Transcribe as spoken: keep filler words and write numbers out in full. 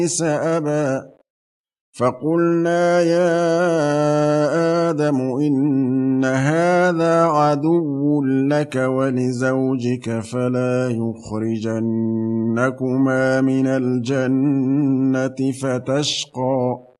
إبليس أبى فقلنا يا آدم إن هذا عدو لك ولزوجك فلا يخرجنكما من الجنة فتشقى